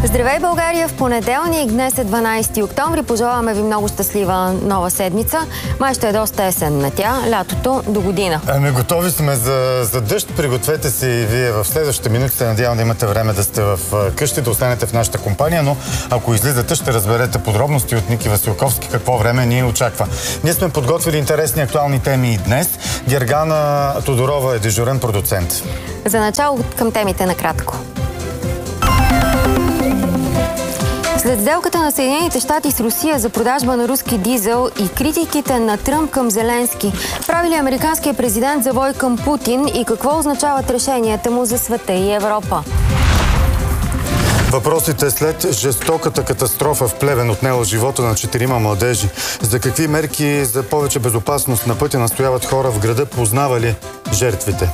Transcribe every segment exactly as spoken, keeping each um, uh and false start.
Здравей, България! В понеделник, днес е дванайсети октомври. Пожелаваме ви много щастлива нова седмица. Май ще е доста есенна тя, лятото до година. Ами, готови сме за, за дъжд. Пригответе се и вие в следващите минути. Се надявам да имате време да сте в къщи, да останете в нашата компания, но ако излизате, ще разберете подробности от Ники Василковски какво време ни очаква. Ние сме подготвили интересни актуални теми и днес. Гергана Тодорова е дежурен продуцент. За начало към темите накратко. След сделката на Съединените щати с Русия за продажба на руски дизел и критиките на Тръмп към Зеленски, прави ли американският президент завой към Путин и какво означават решенията му за света и Европа? Въпросите след жестоката катастрофа в Плевен отнела живота на четирима младежи. За какви мерки за повече безопасност на пътя настояват хора в града, познавали жертвите?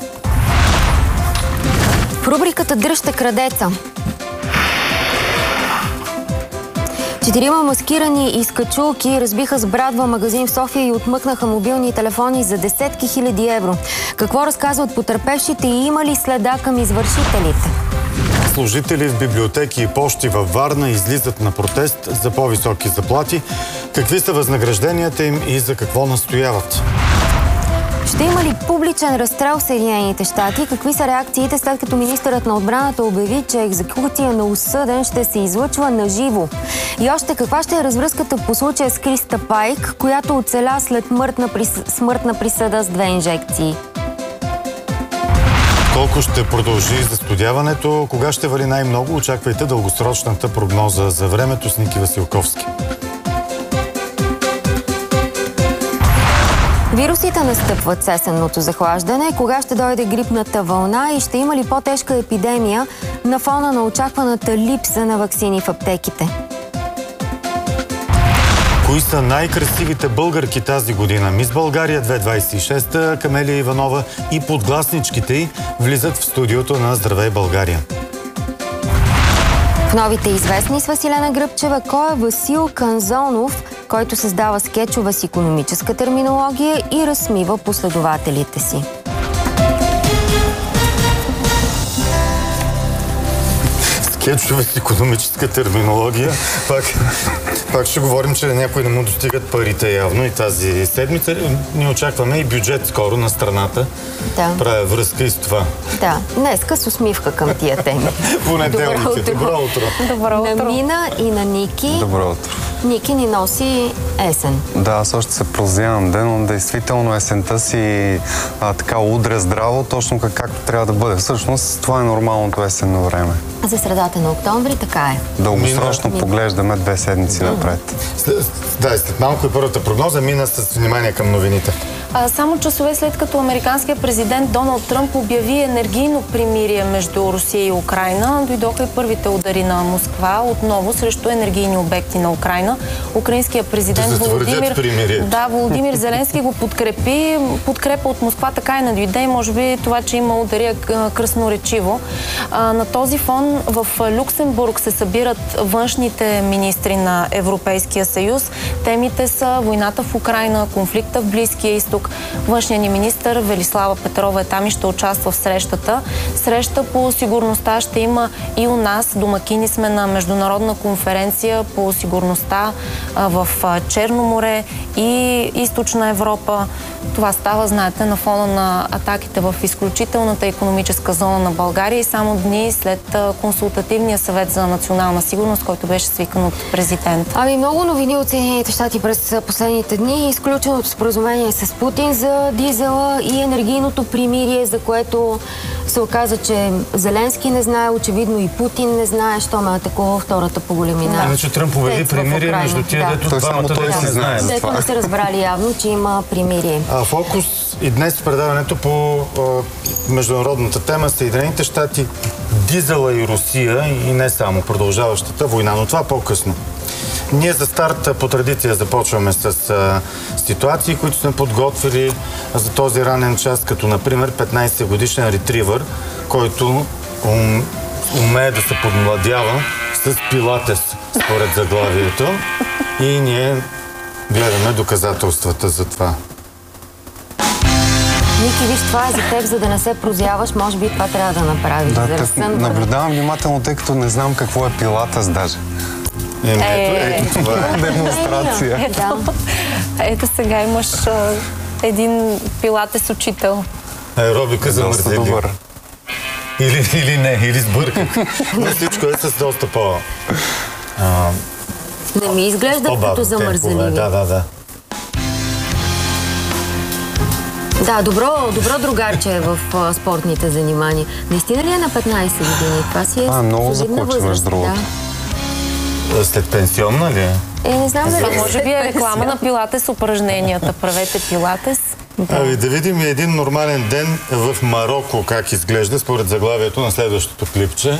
В рубриката "Дръжте крадеца" четирима маскирани изкачулки разбиха с брадва магазин в София и отмъкнаха мобилни телефони за десетки хиляди евро. Какво разказват потърпевшите и има ли следа към извършителите? Служители в библиотеки и пощи във Варна излизат на протест за по-високи заплати. Какви са възнагражденията им и за какво настояват? Ще има ли публичен разстрел в Съединените щати? Какви са реакциите, след като министърът на отбраната обяви, че екзекуция на осъден ще се излъчва на живо? И още, каква ще е развръзката по случая с Криста Пайк, която оцеля след смъртна, прис... смъртна присъда с две инжекции? Колко ще продължи застудяването? Кога ще вали най-много? Очаквайте дългосрочната прогноза за времето с Ники Василковски. Вирусите настъпват с есенното захлаждане. Кога ще дойде грипната вълна и ще има ли по-тежка епидемия на фона на очакваната липса на ваксини в аптеките? Кои са най-красивите българки тази година? Мис България две хиляди двадесет и шеста, Камелия Иванова и подгласничките й влизат в студиото на Здравей, България. В новите известни с Василена Гръбчева, кой е Васил Канзонов, който създава скетчове с икономическа терминология и разсмива последователите си. Скетчове с икономическа терминология. Пак, пак ще говорим, че някои не му достигат парите явно и тази седмица. Ни очакваме и бюджет скоро на страната. Да. Правя връзка и с това. Да, днеска с усмивка към тия теми. Понеделник. Добро утро. Добро утро. На Мина и на Ники. Добро утро. Ники ни носи есен. Да, аз още се прозявам ден, но действително есента си а, така удря здраво, точно как, както трябва да бъде. Всъщност това е нормалното есенно време. За средата на октомври така е. Дългосрочно Мина... поглеждаме две седмици Мина. напред. След, да, след малко и първата прогноза. Мина с внимание към новините. А, само часове след като американският президент Доналд Тръмп обяви енергийно примирие между Русия и Украйна, дойдоха и първите удари на Москва отново срещу енергийни обекти на Украйна. Украинският президент да Володимир, да, Володимир Зеленски го подкрепи. Подкрепа от Москва така и не дойде и може би това, че има удари е красноречиво. А, на този фон в Люксембург се събират външните министри на Европейския съюз. Темите са войната в Украйна, конфликта в Близкия изток. Външният ни министър Велислава Петрова е там и ще участва в срещата. Среща по сигурността ще има и у нас. Домакини сме на международна конференция по сигурността в Черно море и Източна Европа. Това става, знаете, на фона на атаките в изключителната икономическа зона на България и само дни след консултативния съвет за национална сигурност, който беше свикан от президента. Ами много новини от Съединените щати през последните дни. Изключеното споразумение с Путин за дизела и енергийното примирие, за което се оказа, че Зеленски не знае, очевидно и Путин не знае, що ме атакува втората по големина. Иначе Тръмп обяви примирие между тия, да. дето двамата той не знае. Дето не са разбрали явно, че има примирие. А, фокус и днес в предаването по а, международната тема Съединените щати, дизела и Русия и не само продължаващата война, но това по-късно. Ние за старт по традиция започваме с а, ситуации, които сме подготвили за този ранен час, като например петнайсет годишен ретривър, който ум, умее да се подмладява с пилатес, според заглавието. И ние гледаме доказателствата за това. Ники, виж, това е за теб, за да не се прозяваш. Може би това трябва да направиш. Да, да те, наблюдавам внимателно, тъй като не знам какво е пилатес даже. Е, ето, ето това е. Демонстрация. Ето, ето сега имаш а, един пилатес учител. Аеробика за Доста мързели. добър. Или, или не, или сбърках. Но всичко е с доста по... А, Не ми изглеждат като замързеливи. Да, да, да. Да, добро, добро другарче е в а, спортните занимания. Наистина ли е на петнайсет години? Това си е А, много солидна закучи, между възраст. другото. Да. След пенсионна ли е? Е, не знам дали... Може би е реклама на пилатес упражненията. Правете пилатес. Да. Ами да видим един нормален ден в Мароко как изглежда според заглавието на следващото клипче.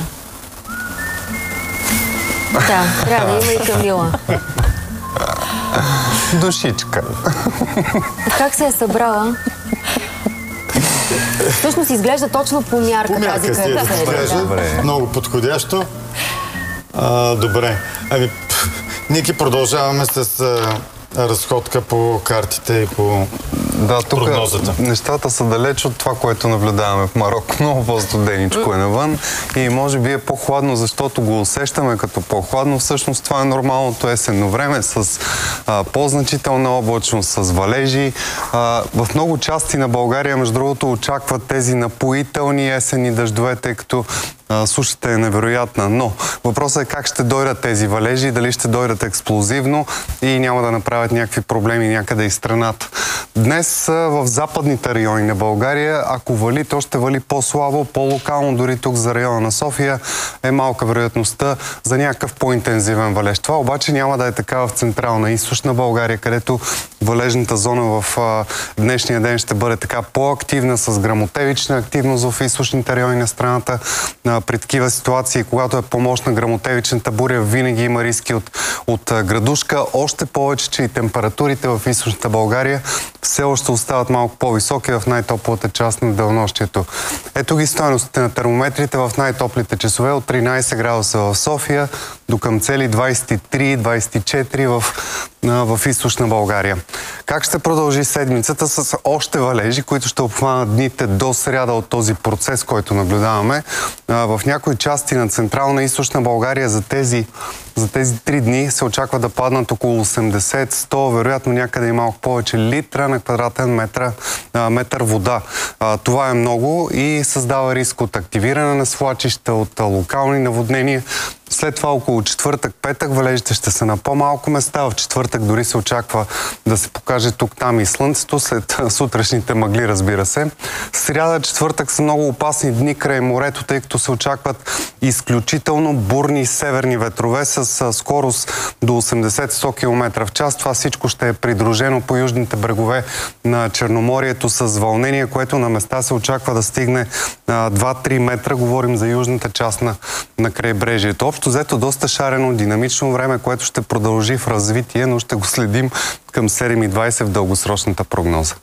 Да, трябва да има и Камила. Душичка. Как се е събрала? Всъщност изглежда точно по мярка, По тази, мярка си е където да се е. изглежда. Добре. Много подходящо. А, добре. Ами, Ники, продължаваме с а, разходка по картите и по Да, тук прогнозата. нещата са далеч от това, което наблюдаваме в Мароко. Много по-студеничко е навън и може би е по-хладно, защото го усещаме като по-хладно. Всъщност това е нормалното есенно време с а, по-значителна облачност, с валежи. А, в много части на България, между другото, очакват тези напоителни есенни дъждове, тъй като а, сушата е невероятна. Но въпросът е как ще дойдат тези валежи, дали ще дойдат експлозивно и няма да направят някакви проблеми някъде из страната. Днес в западните райони на България, ако вали, то ще вали по-слабо, по-локално, дори тук за района на София е малка вероятността за някакъв по-интензивен валеж. Това обаче няма да е така в централна и източна България, където валежната зона в а, днешния ден ще бъде така по-активна, с грамотевична активност в източните райони на страната. А, при такива ситуации, когато е по-мощна грамотевичната буря, винаги има риски от, от а, градушка. Още повече, че и температурите в източната България все още остават малко по-високи в най-топлата част на денонощието. Ето ги стойностите на термометрите в най-топлите часове от тринайсет градуса в София до към цели двайсет и три двайсет и четири в, в източна България. Как ще продължи седмицата с още валежи, които ще обхванат дните до сряда от този процес, който наблюдаваме? В някои части на централна и източна България за тези За тези три дни се очаква да паднат около осемдесет сто, вероятно някъде и малко повече литра на квадратен метър, а, метър вода. А, това е много и създава риск от активиране на свлачища, от а, локални наводнения. След това около четвъртък-петък валежите ще са на по-малко места. В четвъртък дори се очаква да се покаже тук-там и слънцето, след сутрешните мъгли, разбира се. Сряда, четвъртък са много опасни дни край морето, тъй като се очакват изключително бурни северни ветрове с скорост до осемдесет до сто километра в час. Това всичко ще е придружено по южните брегове на Черноморието с вълнение, което на места се очаква да стигне два-три метра. Говорим за южната част на, на крайбрежието. Общо взето доста шарено, динамично време, което ще продължи в развитие, но ще го следим към седем и двайсет в дългосрочната прогноза.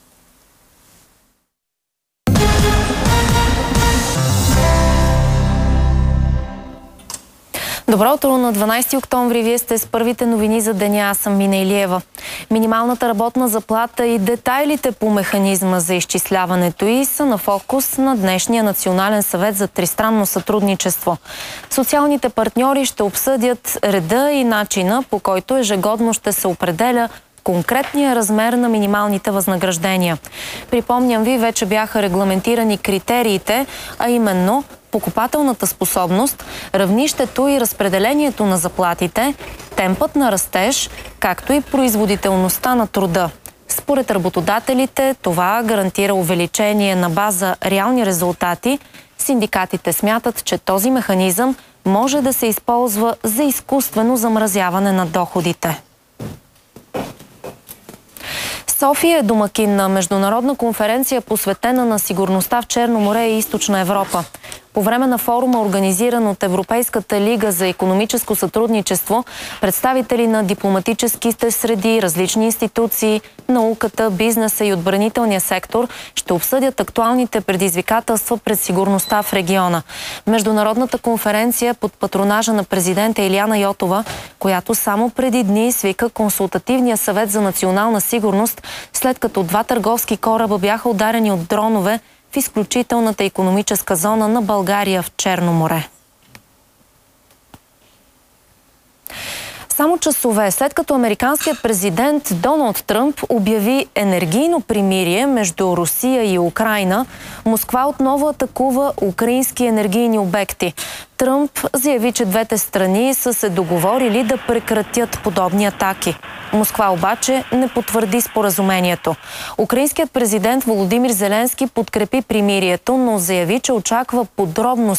Добро утро на дванайсети октомври. Вие сте с първите новини за деня. Аз съм Мина Илиева. Минималната работна заплата и детайлите по механизма за изчисляването й са на фокус на днешния Национален съвет за тристранно сътрудничество. Социалните партньори ще обсъдят реда и начина, по който ежегодно ще се определя конкретния размер на минималните възнаграждения. Припомням ви, вече бяха регламентирани критериите, а именно покупателната способност, равнището и разпределението на заплатите, темпът на растеж, както и производителността на труда. Според работодателите, това гарантира увеличение на база реални резултати. Синдикатите смятат, че този механизъм може да се използва за изкуствено замразяване на доходите. София е домакин на международна конференция, посветена на сигурността в Черно море и Източна Европа. По време на форума, организиран от Европейската лига за икономическо сътрудничество, представители на дипломатическите среди, различни институции, науката, бизнеса и отбранителния сектор ще обсъдят актуалните предизвикателства пред сигурността в региона. Международната конференция под патронажа на президента Илияна Йотова, която само преди дни свика Консултативния съвет за национална сигурност, след като два търговски кораба бяха ударени от дронове в изключителната икономическа зона на България в Черно море. Само часове след като американският президент Доналд Тръмп обяви енергийно примирие между Русия и Украйна, Москва отново атакува украински енергийни обекти. Тръмп заяви, че двете страни са се договорили да прекратят подобни атаки. Москва обаче не потвърди споразумението. Украинският президент Володимир Зеленски подкрепи примирието, но заяви, че очаква подробности